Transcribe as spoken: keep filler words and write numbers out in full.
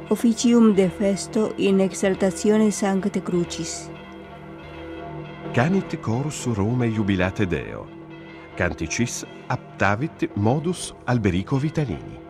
Officium de festo in exaltatione Sancte Crucis. Canit chorus Romae jubilate Deo. Canticis aptavit modus Alberico Vitalini.